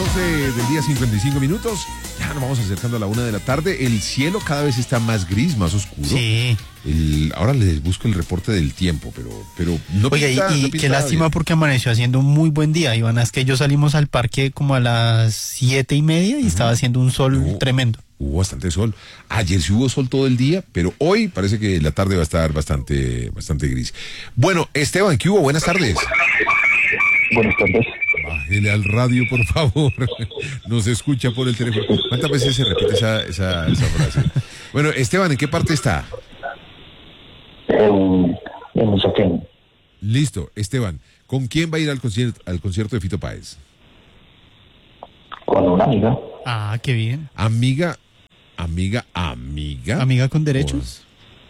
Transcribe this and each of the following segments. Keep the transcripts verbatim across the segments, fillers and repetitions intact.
doce del día, cincuenta y cinco minutos. Ya nos vamos acercando a la una de la tarde. El cielo cada vez está más gris, más oscuro. Sí. El, ahora les busco el reporte del tiempo, pero, pero no Oye, pinta, y, no y pinta qué lástima bien. porque amaneció haciendo un muy buen día, Ivana. Es que yo salimos al parque como a las siete y media y uh-huh. estaba haciendo un sol no, tremendo. Hubo bastante sol. Ayer sí hubo sol todo el día, pero hoy parece que la tarde va a estar bastante, bastante gris. Bueno, Esteban, ¿qué hubo? Buenas tardes. Buenas tardes. Bájele al radio, por favor. Nos escucha por el teléfono. ¿Cuántas veces se repite esa, esa, esa frase? Bueno, Esteban, ¿en qué parte está? En, en Usaquén. Listo, Esteban. ¿Con quién va a ir al concierto, al concierto de Fito Páez? Con una amiga. Ah, qué bien. Amiga, amiga, amiga. ¿Amiga con derechos?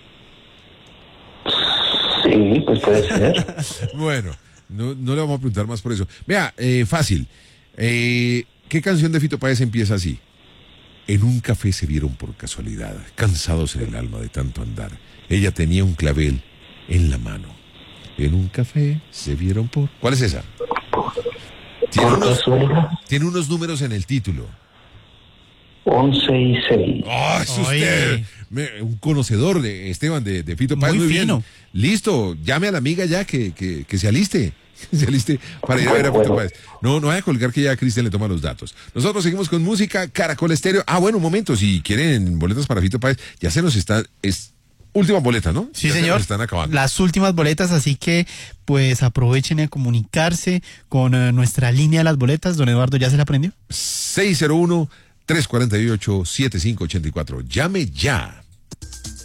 Sí, pues puede ser. Bueno, no, no le vamos a preguntar más por eso. Vea, eh, fácil. Eh, ¿Qué canción de Fito Páez empieza así? En un café se vieron por casualidad, cansados en el alma de tanto andar. Ella tenía un clavel en la mano. En un café se vieron por... ¿Cuál es esa? Tiene ¿Por unos, casualidad? tiene unos números en el título. once y seis. ¡Ah, oh, es usted! Me, un conocedor de Esteban, de, de Fito Páez. Muy, muy fino. Bien. Listo, llame a la amiga ya que, que, que se aliste. Se aliste para ir a ver a Fito Páez. No, no vaya a colgar que ya Cristian le toma los datos. Nosotros seguimos con música, Caracol Estéreo. Ah, bueno, un momento, si quieren boletas para Fito Páez, ya se nos está... Es, última boleta, ¿no? Sí, ya señor. Están acabando. Las últimas boletas, así que pues aprovechen a comunicarse con uh, nuestra línea de las boletas. Don Eduardo, ¿ya se la aprendió? seis cero uno, tres cuatro ocho, siete cinco ocho cuatro. Llame ya.